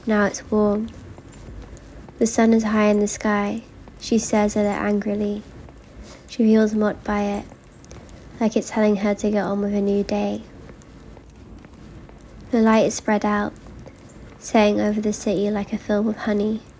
Now it's warm. The sun is high in the sky. She stares at it angrily. She feels mocked by it, like it's telling her to get on with a new day. The light is spread out, setting over the city like a film of honey.